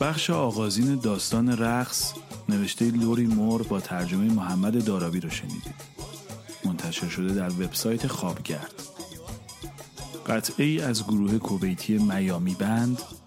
بخش آغازین داستان رقص نوشته لوری مور با ترجمه محمد دارابی رو شنیدید. منتشر شده در وبسایت خوابگرد. قطعه‌ای از گروه کویتی میامی بند